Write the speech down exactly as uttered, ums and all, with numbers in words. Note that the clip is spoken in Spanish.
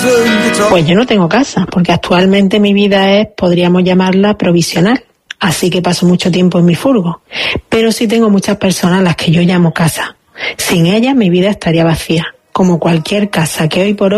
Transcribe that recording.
Pues yo no tengo casa, porque actualmente mi vida es, podríamos llamarla, provisional. Así que paso mucho tiempo en mi furgo. Pero sí tengo muchas personas a las que yo llamo casa. Sin ellas mi vida estaría vacía, como cualquier casa que hoy por hoy